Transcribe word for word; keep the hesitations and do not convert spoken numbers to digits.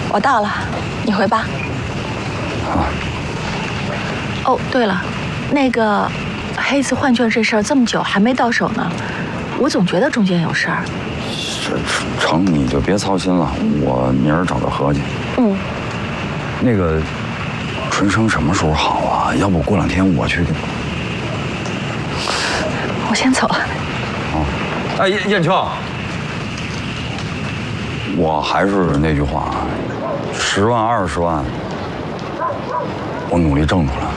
我到了，你回吧。 啊。 哦，对了，那个黑子换券这事儿这么久还没到手呢，我总觉得中间有事儿。 这成，你就别操心了，我明儿找他合计。 嗯。 那个春生什么时候好啊？要不过两天我去。 我先走了。 哦。哎，燕燕秋，我还是那句话，十万二十万，我努力挣出来。